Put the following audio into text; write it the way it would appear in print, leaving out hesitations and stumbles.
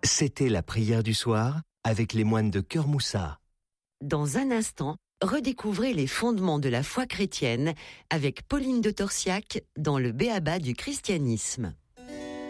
C'était la prière du soir avec les moines de Cœur Moussa. Dans un instant, redécouvrez les fondements de la foi chrétienne avec Pauline de Torsiac dans le B.A.B.A. du christianisme.